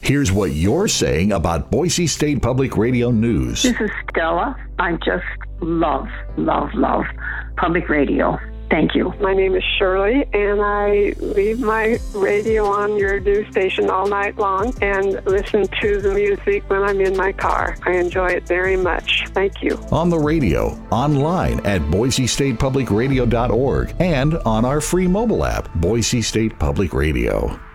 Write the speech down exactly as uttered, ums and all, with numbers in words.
Here's what you're saying about Boise State Public Radio News. This is Stella. I just love, love, love public radio. Thank you. My name is Shirley, and I leave my radio on your news station all night long and listen to the music when I'm in my car. I enjoy it very much. Thank you. On the radio, online at boise state public radio dot org, and on our free mobile app, Boise State Public Radio.